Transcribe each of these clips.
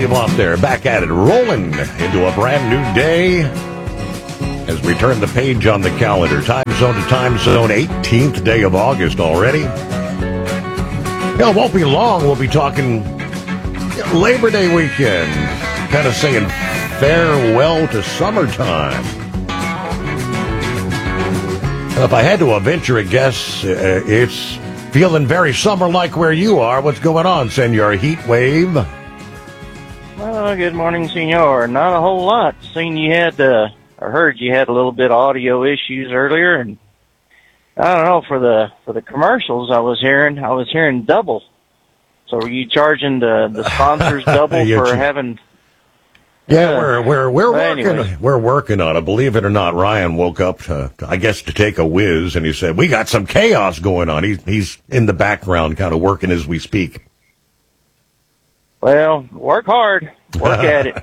you want there? Back at it, rolling into a brand new day as we turn the page on the calendar. Time zone to time zone, 18th day of August already. It won't be long. We'll be talking Labor Day weekend, kind of saying farewell to summertime. If I had to venture a guess, it's feeling very summer-like where you are. What's going on, Senor Heat Wave? Well, good morning, Senor. Not a whole lot. Seen you had, I heard you had a little bit of audio issues earlier, and I don't know, for the commercials I was hearing double. So were you charging the sponsors double for having? Yeah, we're working. Anyway. We're working on it. Believe it or not, Ryan woke up to take a whiz, and he said, "We got some chaos going on." He's in the background, kind of working as we speak. Well, work hard, work at it.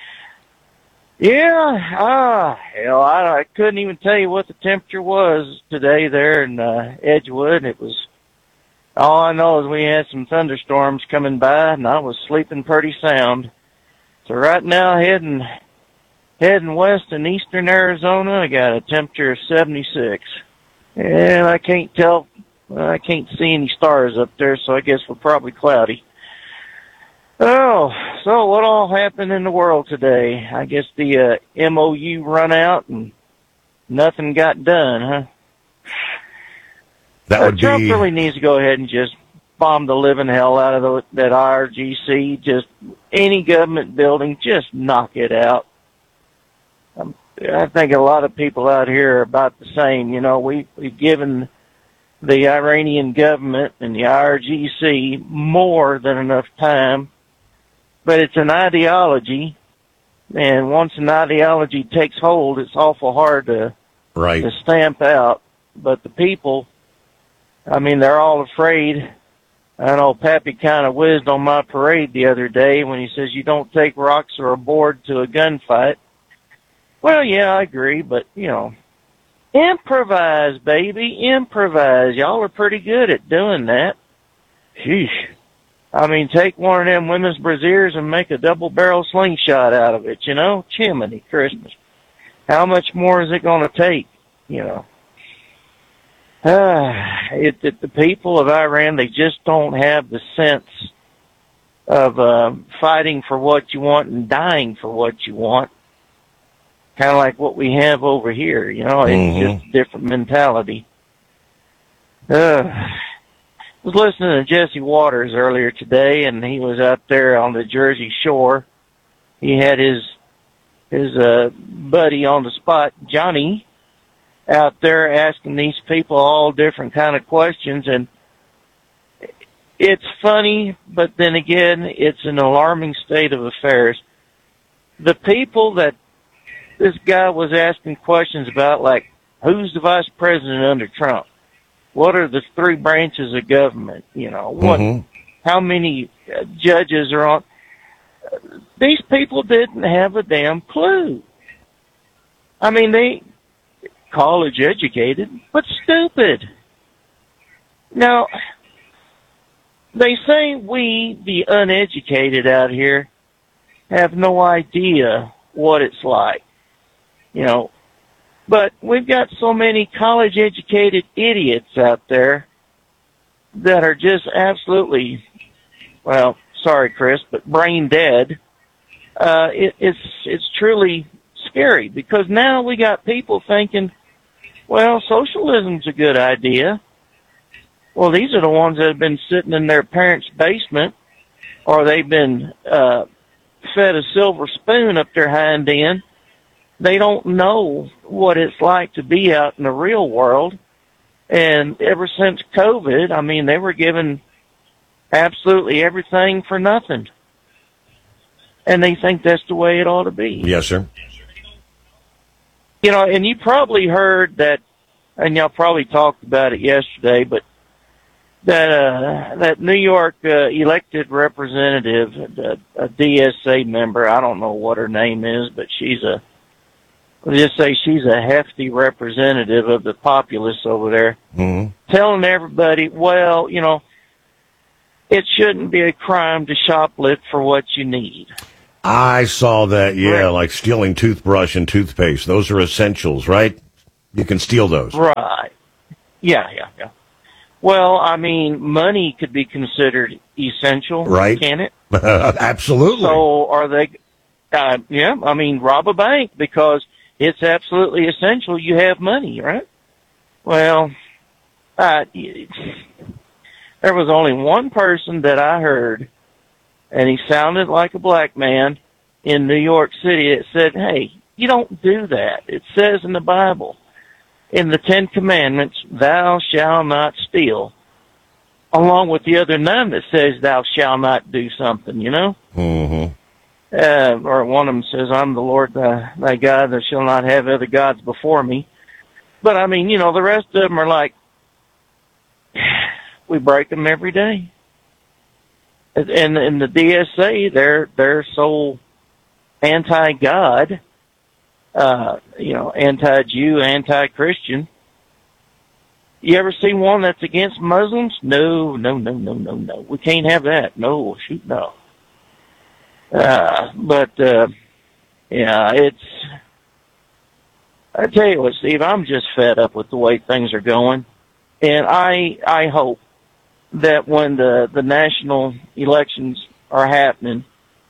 Yeah, hell, I couldn't even tell you what the temperature was today there in Edgewood. It was, all I know is we had some thunderstorms coming by, and I was sleeping pretty sound. So right now, heading west in eastern Arizona, I got a temperature of 76. And I can't see any stars up there, so I guess we're probably cloudy. Oh, so what all happened in the world today? I guess the MOU run out and nothing got done, huh? That would Trump be... really needs to go ahead and just bomb the living hell out of that IRGC. Just any government building, just knock it out. I think a lot of people out here are about the same. You know, we've given the Iranian government and the IRGC more than enough time, but it's an ideology, and once an ideology takes hold, it's awful hard to stamp out. But the people, I mean, they're all afraid. I know Pappy kind of whizzed on my parade the other day when he says you don't take rocks or a board to a gunfight. Well, yeah, I agree, but, you know, improvise, baby, improvise. Y'all are pretty good at doing that. Sheesh. I mean, take one of them women's brassieres and make a double-barrel slingshot out of it, you know? Chimney Christmas. How much more is it going to take, you know? The people of Iran, they just don't have the sense of fighting for what you want and dying for what you want. Kind of like what we have over here, you know. It's just a different mentality. I was listening to Jesse Waters earlier today, and he was out there on the Jersey Shore. He had his buddy on the spot, Johnny, out there asking these people all different kind of questions, and it's funny, but then again, it's an alarming state of affairs. The people that this guy was asking questions about, like, who's the vice president under Trump? What are the three branches of government? You know, how many judges are on? These people didn't have a damn clue. I mean, they college educated, but stupid. Now, they say we, the uneducated out here, have no idea what it's like, you know. But we've got so many college-educated idiots out there that are just absolutely, well, sorry, Chris, but brain dead. It's truly scary, because now we got people thinking, well, socialism's a good idea. Well, these are the ones that have been sitting in their parents' basement, or they've been fed a silver spoon up their hind end. They don't know what it's like to be out in the real world. And ever since COVID, I mean, they were given absolutely everything for nothing. And they think that's the way it ought to be. Yes, sir. You know, and you probably heard that, and y'all probably talked about it yesterday, but that New York elected representative, a DSA member, I don't know what her name is, but we'll just say she's a hefty representative of the populace over there, telling everybody, well, you know, it shouldn't be a crime to shoplift for what you need. I saw that, yeah, Right. like stealing toothbrush and toothpaste. Those are essentials, right? You can steal those. Right. Yeah. Well, I mean, money could be considered essential, Right. can it? Absolutely. So are they, yeah, I mean, rob a bank because it's absolutely essential you have money, right? Well, there was only one person that I heard, and he sounded like a black man in New York City that said, hey, you don't do that. It says in the Bible, in the Ten Commandments, thou shalt not steal, along with the other 9 that says thou shalt not do something, you know? Mm-hmm. Or one of them says, I'm the Lord thy God, thou shalt not have other gods before me. But I mean, you know, the rest of them are like, we break them every day. And the DSA, they're so anti-God, you know, anti-Jew, anti-Christian. You ever see one that's against Muslims? No. We can't have that. No, shoot, no. But yeah, I tell you what, Steve, I'm just fed up with the way things are going. And I hope that when the national elections are happening,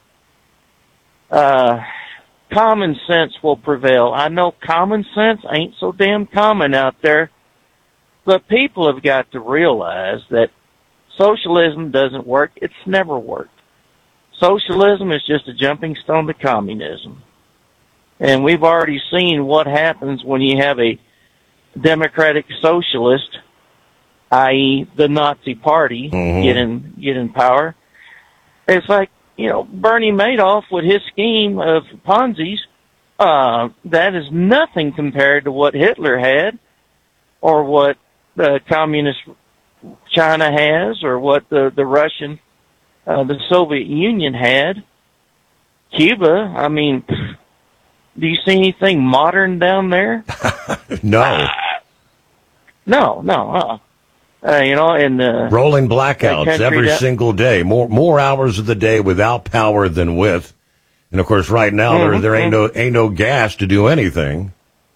common sense will prevail. I know common sense ain't so damn common out there, but people have got to realize that socialism doesn't work. It's never worked. Socialism is just a jumping stone to communism. And we've already seen what happens when you have a democratic socialist, i.e. the Nazi Party, get in power. It's like, you know, Bernie Madoff with his scheme of Ponzi's, that is nothing compared to what Hitler had, or what the communist China has, or what the Russian, the Soviet Union had. Cuba, I mean, do you see anything modern down there? No. No. You know, and Rolling blackouts every that, single day. More hours of the day without power than with. And of course, right now there ain't no gas to do anything.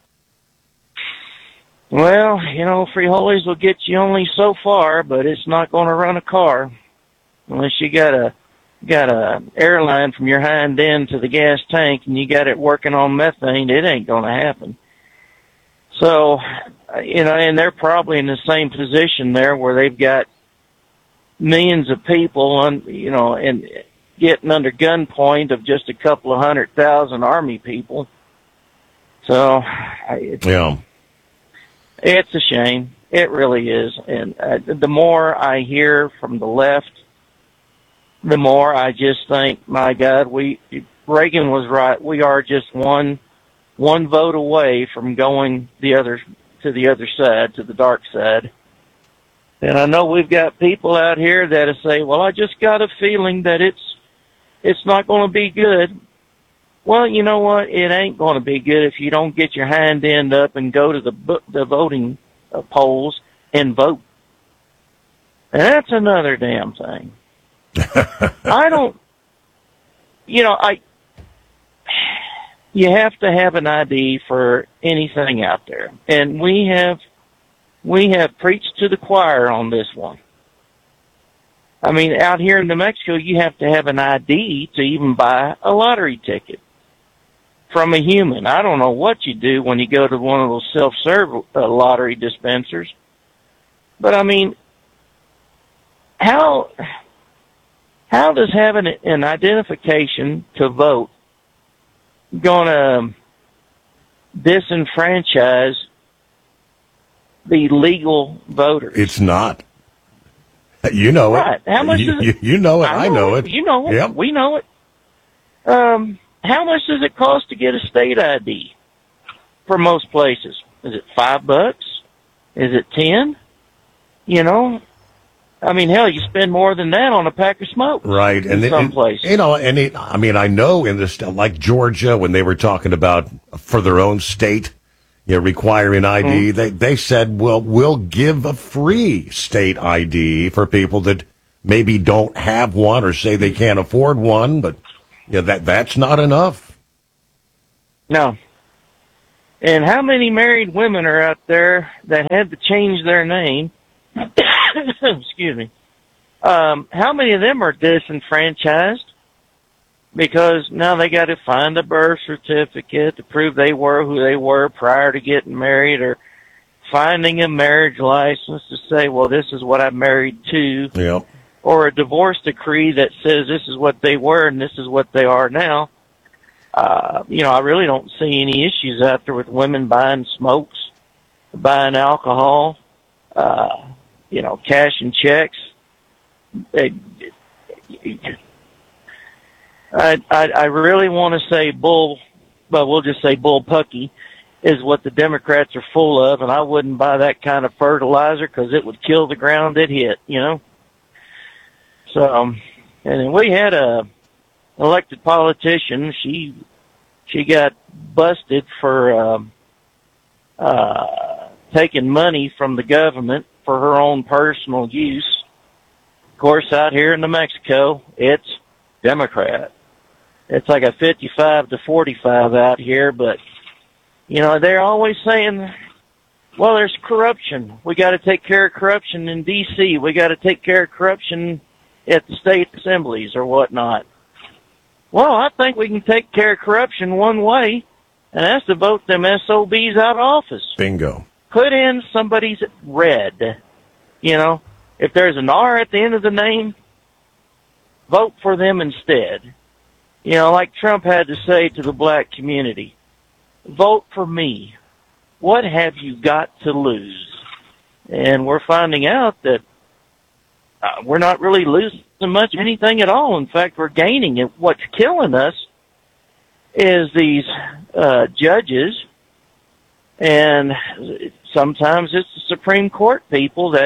Well, you know, frijoles will get you only so far, but it's not going to run a car unless you got a airline from your hind end to the gas tank and you got it working on methane. It ain't going to happen. So, you know, and they're probably in the same position there where they've got millions of people on, you know, and getting under gunpoint of just a couple of 100,000 army people. So, Yeah. It's a shame. It really is. And the more I hear from the left, the more I just think, my God, Reagan was right. We are just one vote away from going to the other side, to the dark side. And I know we've got people out here that say, well, I just got a feeling that it's not going to be good. Well, you know what? It ain't going to be good if you don't get your hind end up and go to the voting polls and vote. And that's another damn thing. You have to have an ID for anything out there. And we have preached to the choir on this one. I mean, out here in New Mexico, you have to have an ID to even buy a lottery ticket from a human. I don't know what you do when you go to one of those self-serve lottery dispensers. But I mean, how does having an identification to vote going to disenfranchise the legal voters? It's not. You know it. Right. How much is it? You know it. I know it. You know it. Yep. We know it. How much does it cost to get a state ID for most places? Is it $5? Is it 10? You know, I mean, hell, you spend more than that on a pack of smoke. Right. In some places. You know, I mean, I know in this, like Georgia, when they were talking about for their own state, you know, requiring ID, they said, well, we'll give a free state ID for people that maybe don't have one or say they can't afford one, but yeah, that's not enough. No. And how many married women are out there that had to change their name? Excuse me. How many of them are disenfranchised? Because now they got to find a birth certificate to prove they were who they were prior to getting married, or finding a marriage license to say, well, this is what I'm married to. Yep. Or a divorce decree that says this is what they were and this is what they are now. I really don't see any issues out there with women buying smokes, buying alcohol, cashing checks. I really want to say we'll just say bullpucky is what the Democrats are full of, and I wouldn't buy that kind of fertilizer because it would kill the ground it hit, So, and then we had a elected politician. She got busted for taking money from the government for her own personal use. Of course, out here in New Mexico, it's Democrat. It's like a 55 to 45 out here, but, they're always saying, well, there's corruption. We got to take care of corruption in D.C. We got to take care of corruption at the state assemblies or whatnot. Well, I think we can take care of corruption one way, and that's to vote them SOBs out of office. Bingo. Put in somebody's red. If there's an R at the end of the name, vote for them instead. Like Trump had to say to the black community, vote for me. What have you got to lose? And we're finding out that we're not really losing much of anything at all. In fact, we're gaining it. What's killing us is these judges, and sometimes it's the Supreme Court people that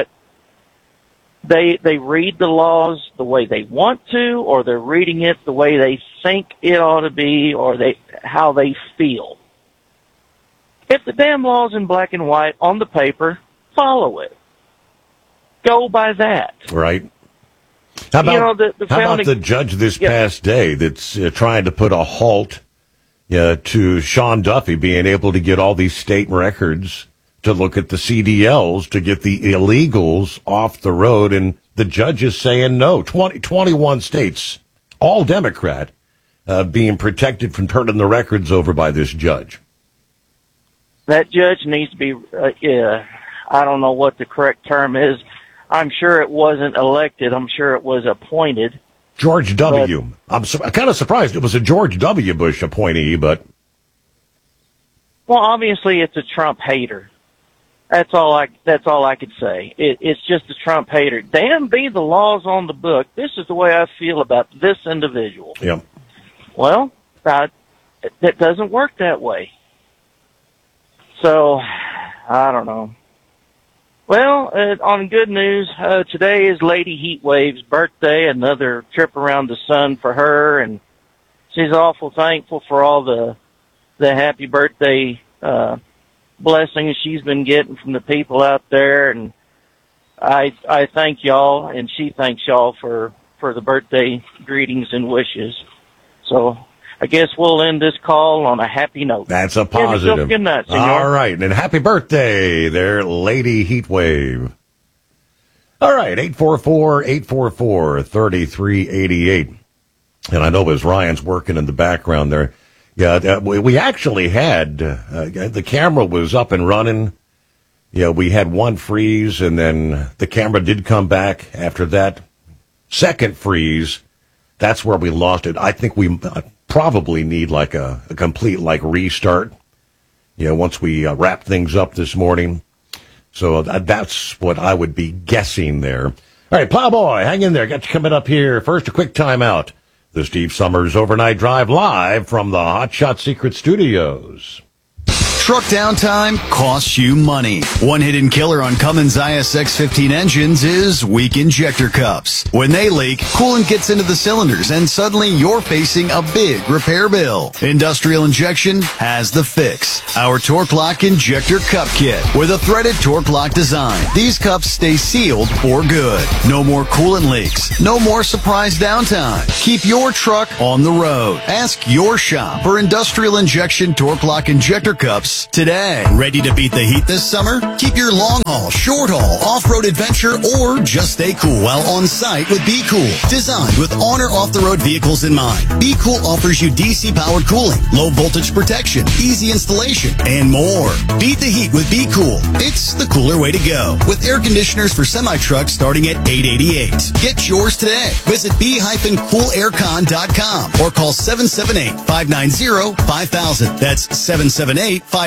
they read the laws the way they want to, or they're reading it the way they think it ought to be, or how they feel. If the damn law's in black and white on the paper, follow it. Go by that. Right. How about, how about the judge this past day that's trying to put a halt to Sean Duffy being able to get all these state records to look at the CDLs to get the illegals off the road, and the judge is saying no. 21 states, all Democrat, being protected from turning the records over by this judge. That judge needs to be, I don't know what the correct term is. I'm sure it wasn't elected. I'm sure it was appointed. George W. I'm kind of surprised it was a George W. Bush appointee, but... Well, obviously it's a Trump hater. That's all I could say. It's just a Trump hater. Damn be the laws on the book. This is the way I feel about this individual. Yep. Well, that doesn't work that way. So, I don't know. Well, on good news, today is Lady Heatwave's birthday, another trip around the sun for her, and she's awful thankful for all the happy birthday blessings she's been getting from the people out there, and I thank y'all, and she thanks y'all for the birthday greetings and wishes. So I guess we'll end this call on a happy note. That's a positive. Good night, senor. All right, and happy birthday there, Lady Heatwave. All right, 844-844-3388. And I know as Ryan's working in the background there, yeah, we actually had, the camera was up and running. Yeah, we had one freeze, and then the camera did come back after that second freeze. That's where we lost it. I think we probably need like a complete restart, once we wrap things up this morning. So that's what I would be guessing there. All right, Plowboy, hang in there. Got you coming up here. First, a quick timeout. The Steve Summers Overnight Drive live from the Hot Shot Secret Studios. Truck downtime costs you money. One hidden killer on Cummins ISX-15 engines is weak injector cups. When they leak, coolant gets into the cylinders and suddenly you're facing a big repair bill. Industrial Injection has the fix. Our Torque Lock Injector Cup Kit with a threaded Torque Lock design. These cups stay sealed for good. No more coolant leaks. No more surprise downtime. Keep your truck on the road. Ask your shop for Industrial Injection Torque Lock Injector Cups today. Ready to beat the heat this summer? Keep your long haul, short haul, off-road adventure, or just stay cool while on site with Be Cool. Designed with on or off-the-road vehicles in mind, Be Cool offers you DC-powered cooling, low voltage protection, easy installation, and more. Beat the heat with Be Cool. It's the cooler way to go. With air conditioners for semi-trucks starting at $888. Get yours today. Visit b-coolaircon.com or call 778-590-5000. That's 778-590-5000.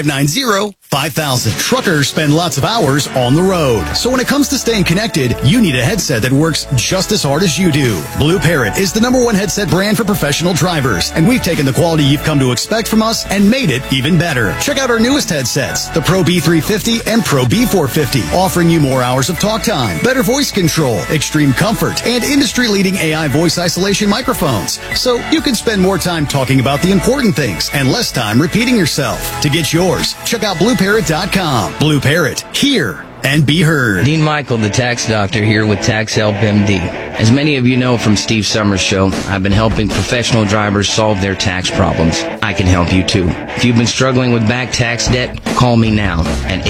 Truckers spend lots of hours on the road. So when it comes to staying connected, you need a headset that works just as hard as you do. Blue Parrot is the #1 headset brand for professional drivers, and we've taken the quality you've come to expect from us and made it even better. Check out our newest headsets, the Pro B350 and Pro B450, offering you more hours of talk time, better voice control, extreme comfort, and industry-leading AI voice isolation microphones. So you can spend more time talking about the important things and less time repeating yourself. To get yours, check out BlueParrot.com. Blue Parrot, hear and be heard. Dean Michael, the tax doctor, here with Tax Help MD. As many of you know from Steve Summers' show, I've been helping professional drivers solve their tax problems. I can help you too. If you've been struggling with back tax debt, call me now at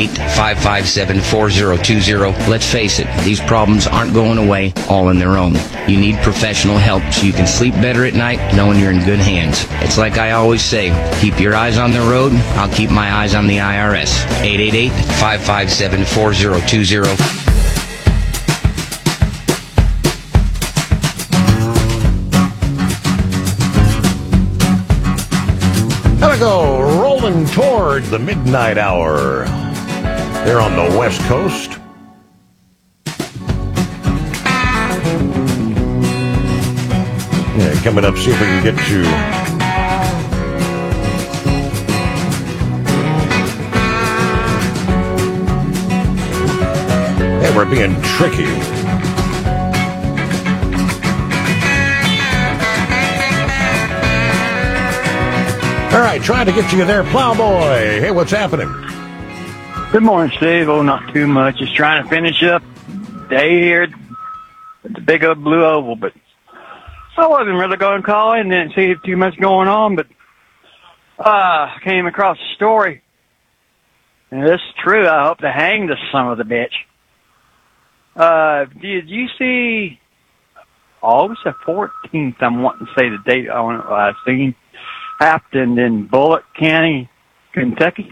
888-557-4020. Let's face it, these problems aren't going away all on their own. You need professional help so you can sleep better at night knowing you're in good hands. It's like I always say, keep your eyes on the road, I'll keep my eyes on the IRS. 888-557-4020. Gotta go rolling toward the midnight hour. They're on the West Coast. Yeah, coming up, see if we can get to we're being tricky. All right, trying to get you there, Plowboy. Hey, what's happening? Good morning, Steve. Oh, not too much. Just trying to finish up day here at the big old blue oval, but I wasn't really going to call in. Didn't see too much going on, but I came across a story, and this is true. I hope to hang this son of the bitch. Did you see August the 14th? I'm wanting to say the date I seen happened in Bullock County, Kentucky.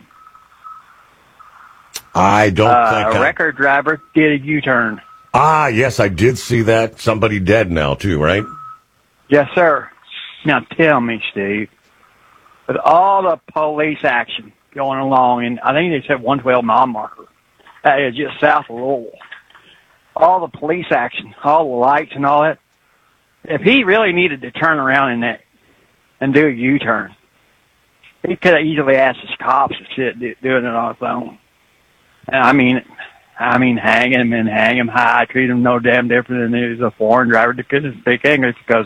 I don't think a record driver did a U-turn. Ah, yes, I did see that. Somebody dead now too, right? Yes, sir. Now tell me, Steve, with all the police action going along, and I think they said 112 mile marker, that is just south of Louisville. All the police action, all the lights and all that. If he really needed to turn around in that and do a U-turn, he could have easily asked his cops to sit doing it on his own. And I mean, hang him and hang him high, treat him no damn different than he was a foreign driver that couldn't speak English because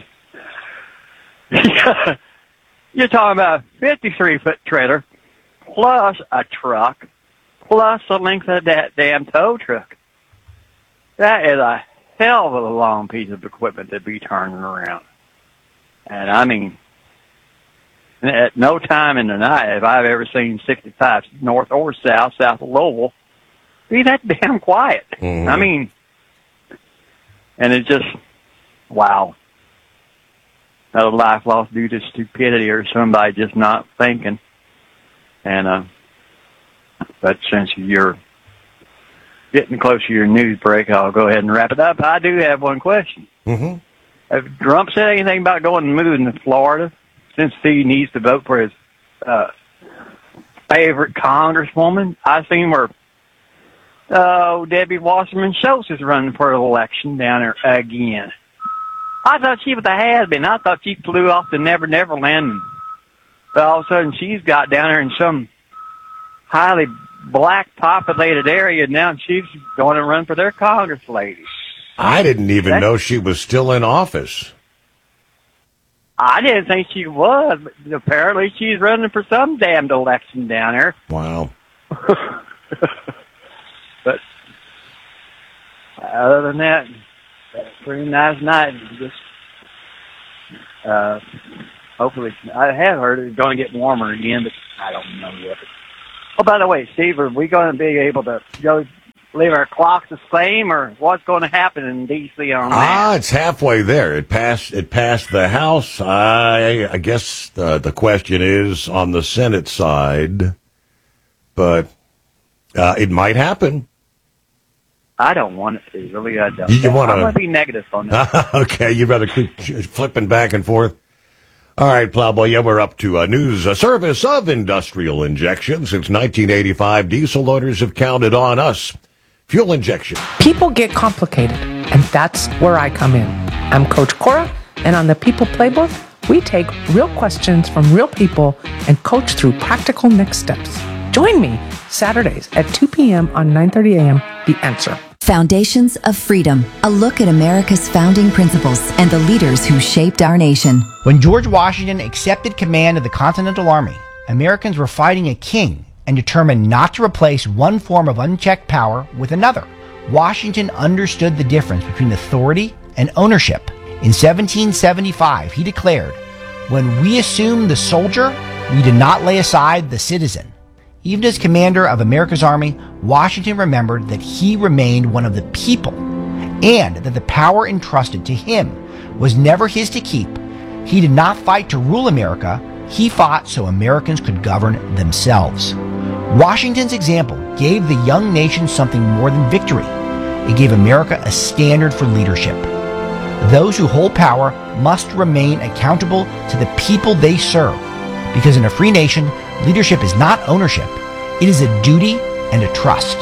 you're talking about a 53-foot trailer plus a truck plus the length of that damn tow truck. That is a hell of a long piece of equipment to be turning around. And I mean, at no time in the night have I ever seen 65 north or south of Louisville be that damn quiet. Mm-hmm. I mean, and it's just, wow. Another life lost due to stupidity or somebody just not thinking. And, but since you're getting close to your news break, I'll go ahead and wrap it up. I do have one question. Mm-hmm. Have Trump said anything about going and moving to Florida since he needs to vote for his favorite congresswoman? I seen where Debbie Wasserman Schultz is running for election down there again. I thought she was a has-been. I thought she flew off to Never Never Land. But all of a sudden she's got down there in some highly black populated area now, and she's going to run for their Congress lady. I didn't even know she was still in office. I didn't think she was, but apparently she's running for some damned election down there. Wow. But other than that, pretty nice night. Just hopefully, I have heard it's going to get warmer again, but I don't know yet. Oh, by the way, Steve, are we going to be able to go leave our clocks the same, or what's going to happen in D.C. on that? It's halfway there. It passed the House. I guess the question is on the Senate side, but it might happen. I don't want it to. Really, I don't. You want I'm going to be negative on that. Okay, you better keep flipping back and forth. All right, Plowboy, yeah, we're up to news. A service of industrial injection. Since 1985, diesel owners have counted on us. Fuel injection. People get complicated, and that's where I come in. I'm Coach Cora, and on the People Playbook, we take real questions from real people and coach through practical next steps. Join me Saturdays at 2 p.m. on 9:30 a.m. The Answer. Foundations of Freedom, a look at America's founding principles and the leaders who shaped our nation. When George Washington accepted command of the Continental Army, Americans were fighting a king and determined not to replace one form of unchecked power with another. Washington understood the difference between authority and ownership. In 1775, he declared, "When we assumed the soldier, we did not lay aside the citizen." Even as commander of America's army, Washington remembered that he remained one of the people and that the power entrusted to him was never his to keep. He did not fight to rule America. He fought so Americans could govern themselves. Washington's example gave the young nation something more than victory. It gave America a standard for leadership. Those who hold power must remain accountable to the people they serve, because in a free nation, leadership is not ownership. It is a duty and a trust.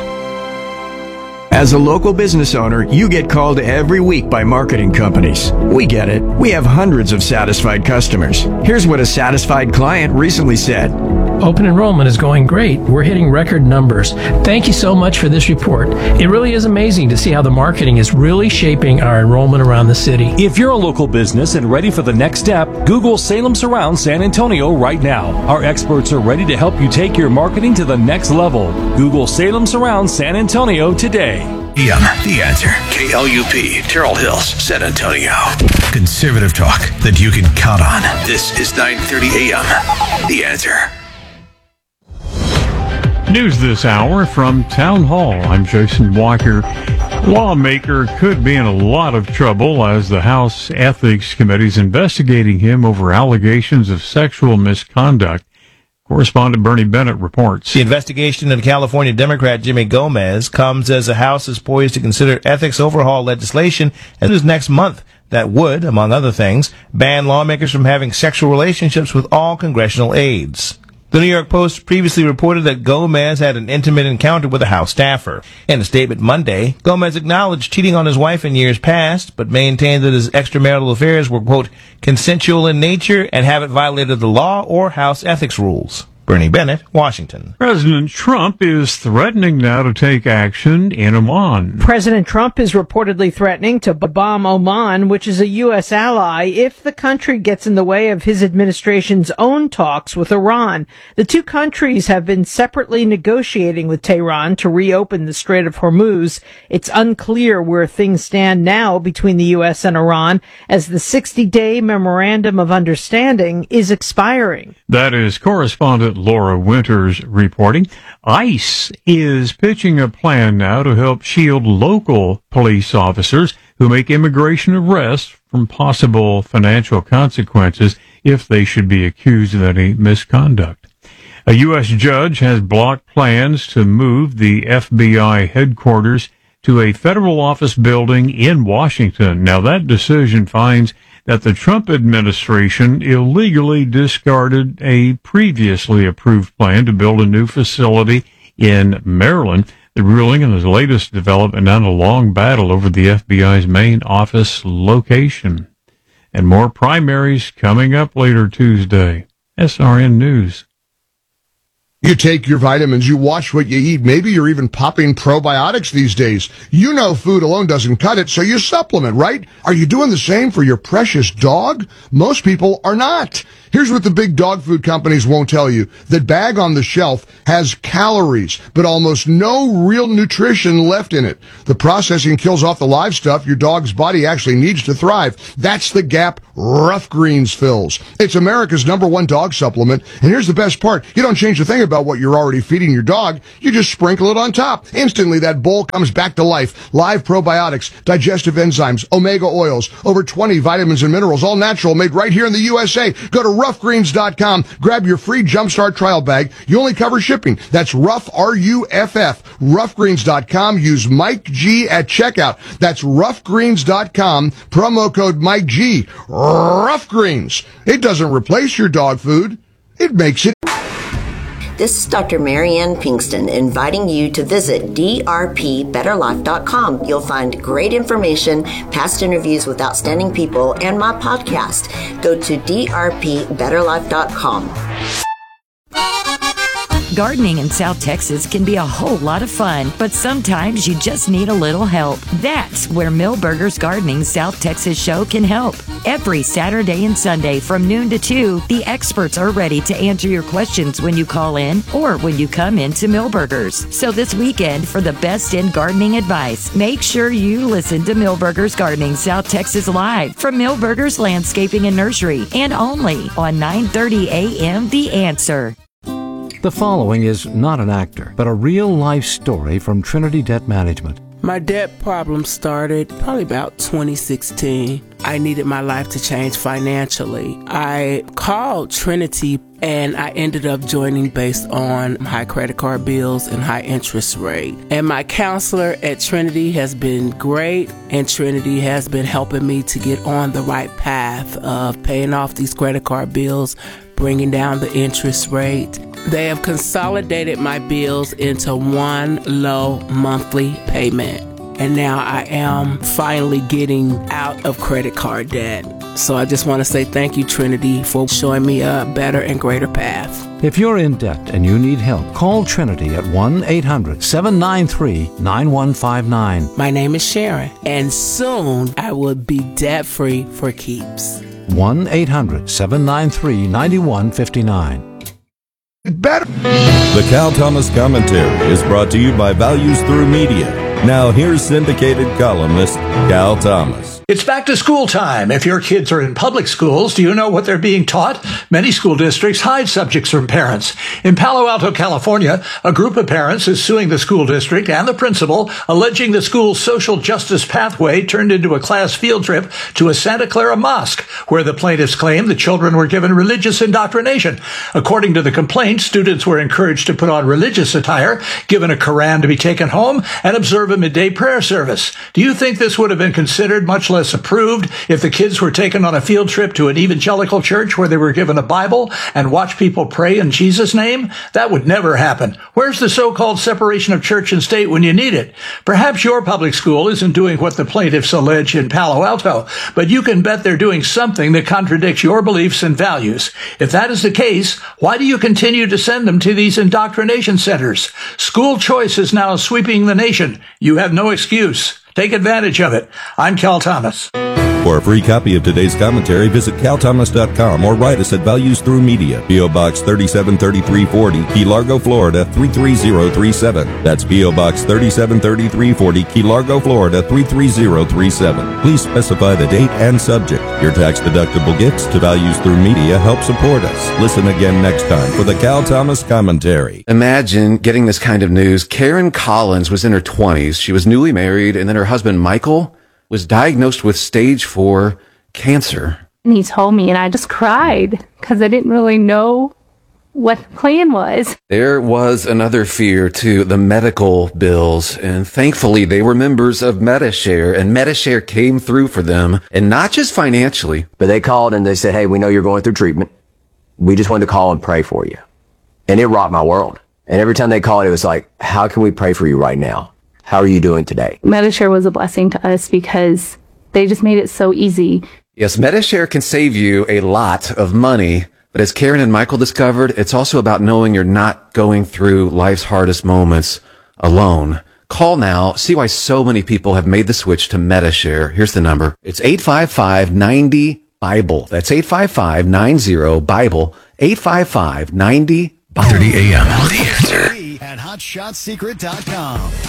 As a local business owner, you get called every week by marketing companies. We get it. We have hundreds of satisfied customers. Here's what a satisfied client recently said. Open enrollment is going great. We're hitting record numbers. Thank you so much for this report. It really is amazing to see how the marketing is really shaping our enrollment around the city. If you're a local business and ready for the next step, Google Salem Surround San Antonio right now. Our experts are ready to help you take your marketing to the next level. Google Salem Surround San Antonio today. The Answer. KLUP, Terrell Hills, San Antonio. Conservative talk that you can count on. This is 9:30 a.m. The Answer. News this hour from Town Hall. I'm Jason Walker. Lawmaker could be in a lot of trouble as the House Ethics Committee is investigating him over allegations of sexual misconduct. Correspondent Bernie Bennett reports. The investigation into California Democrat Jimmy Gomez comes as the House is poised to consider ethics overhaul legislation as soon as next month that would, among other things, ban lawmakers from having sexual relationships with all congressional aides. The New York Post previously reported that Gomez had an intimate encounter with a House staffer. In a statement Monday, Gomez acknowledged cheating on his wife in years past, but maintained that his extramarital affairs were, quote, consensual in nature and haven't violated the law or House ethics rules. Bernie Bennett, Washington. President Trump is threatening now to take action in Oman. President Trump is reportedly threatening to bomb Oman, which is a U.S. ally, if the country gets in the way of his administration's own talks with Iran. The two countries have been separately negotiating with Tehran to reopen the Strait of Hormuz. It's unclear where things stand now between the U.S. and Iran, as the 60-day Memorandum of Understanding is expiring. That is correspondent Laura Winters reporting. ICE is pitching a plan now to help shield local police officers who make immigration arrests from possible financial consequences if they should be accused of any misconduct. A U.S. judge has blocked plans to move the FBI headquarters to a federal office building in Washington. Now, that decision finds that the Trump administration illegally discarded a previously approved plan to build a new facility in Maryland. The ruling is the latest development in a long battle over the FBI's main office location. And more primaries coming up later Tuesday. SRN News. You take your vitamins, you watch what you eat. Maybe you're even popping probiotics these days. You know food alone doesn't cut it, so you supplement, right? Are you doing the same for your precious dog? Most people are not. Here's what the big dog food companies won't tell you. That bag on the shelf has calories, but almost no real nutrition left in it. The processing kills off the live stuff your dog's body actually needs to thrive. That's the gap Rough Greens fills. It's America's #1 dog supplement, and here's the best part. You don't change a thing about what you're already feeding your dog. You just sprinkle it on top. Instantly, that bowl comes back to life. Live probiotics, digestive enzymes, omega oils, over 20 vitamins and minerals, all natural, made right here in the USA. Go to roughgreens.com. Grab your free Jumpstart trial bag. You only cover shipping. That's Rough, R-U-F-F. Roughgreens.com. Use Mike G at checkout. That's roughgreens.com. Promo code Mike G. Rough Greens. It doesn't replace your dog food. It makes it. This is Dr. Marianne Pinkston inviting you to visit drpbetterlife.com. You'll find great information, past interviews with outstanding people, and my podcast. Go to drpbetterlife.com. Gardening in South Texas can be a whole lot of fun, but sometimes you just need a little help. That's where Millburgers Gardening South Texas show can help. Every Saturday and Sunday from noon to 2, the experts are ready to answer your questions when you call in or when you come into Millburgers. So this weekend, for the best in gardening advice, make sure you listen to Millburgers Gardening South Texas live from Millburgers Landscaping and Nursery, and only on 9:30 a.m. The Answer. The following is not an actor, but a real-life story from Trinity Debt Management. My debt problem started probably about 2016. I needed my life to change financially. I called Trinity and I ended up joining based on high credit card bills and high interest rate. And my counselor at Trinity has been great, and Trinity has been helping me to get on the right path of paying off these credit card bills, bringing down the interest rate. They have consolidated my bills into one low monthly payment. And now I am finally getting out of credit card debt. So I just want to say thank you, Trinity, for showing me a better and greater path. If you're in debt and you need help, call Trinity at 1-800-793-9159. My name is Sharon, and soon I will be debt-free for keeps. 1-800-793-9159. Better. The Cal Thomas Commentary is brought to you by Values Through Media. Now here's syndicated columnist Cal Thomas. It's back to school time. If your kids are in public schools, do you know what they're being taught? Many school districts hide subjects from parents. In Palo Alto, California, a group of parents is suing the school district and the principal, alleging the school's social justice pathway turned into a class field trip to a Santa Clara mosque, where the plaintiffs claim the children were given religious indoctrination. According to the complaint, students were encouraged to put on religious attire, given a Quran to be taken home, and observe a midday prayer service. Do you think this would have been considered, much less approved, if the kids were taken on a field trip to an evangelical church where they were given a Bible and watch people pray in Jesus' name? That would never happen. Where's the so-called separation of church and state when you need it? Perhaps your public school isn't doing what the plaintiffs allege in Palo Alto, but you can bet they're doing something that contradicts your beliefs and values. If that is the case, why do you continue to send them to these indoctrination centers? School choice is now sweeping the nation. You have no excuse. Take advantage of it. I'm Cal Thomas. For a free copy of today's commentary, visit calthomas.com or write us at Values Through Media, P.O. Box 373340, Key Largo, Florida 33037. That's P.O. Box 373340, Key Largo, Florida 33037. Please specify the date and subject. Your tax-deductible gifts to Values Through Media help support us. Listen again next time for the Cal Thomas Commentary. Imagine getting this kind of news. Karen Collins was in her 20s. She was newly married, and then her husband, Michael, was diagnosed with stage 4 cancer. And he told me, and I just cried because I didn't really know what the plan was. There was another fear too, the medical bills, and thankfully they were members of Medi-Share, and Medi-Share came through for them, and not just financially. But they called and they said, hey, we know you're going through treatment. We just wanted to call and pray for you. And it rocked my world. And every time they called, it was like, how can we pray for you right now? How are you doing today? Medi-Share was a blessing to us because they just made it so easy. Yes, Medi-Share can save you a lot of money But as Karen and Michael discovered, it's also about knowing you're not going through life's hardest moments alone. Call now. See why so many people have made the switch to Medi-Share. Here's the number. It's 855-90-BIBLE. That's 855-90-BIBLE. 855-90-BIBLE. 30 a.m. The Answer. At HotShotSecret.com.